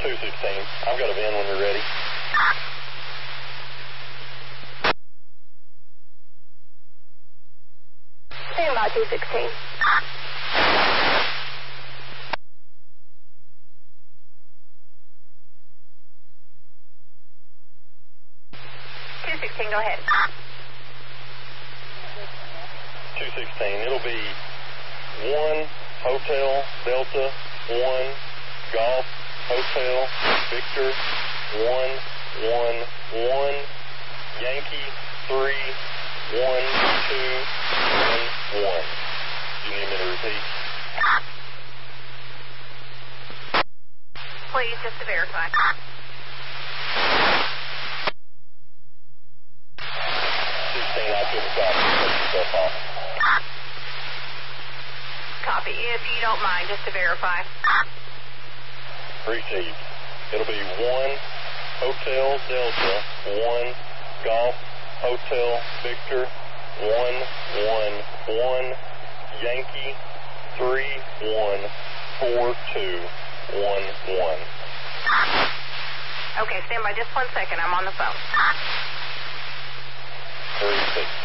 216. I've got a VIN when you're ready. Stand by 216. 216, go ahead. 216. It'll be 1 Hotel Delta 1 Golf Hotel Victor 111 Yankee 3 1 2 1 1. Do you need me to repeat? Please, just to verify. 16, I couldn't copy. Take yourself off. Copy. If you don't mind, just to verify. Received. It'll be 1 Hotel Delta 1 Golf Hotel Victor 111 Yankee 314211. Okay, stand by just 1 second. I'm on the phone. 36.